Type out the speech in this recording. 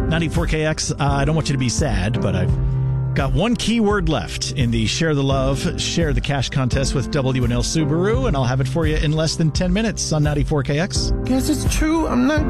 94KX, I don't want you to be sad, but I've got one keyword left in the Share the Love, Share the Cash contest with W&L Subaru, and I'll have it for you in less than 10 minutes on 94KX. Guess it's true, I'm not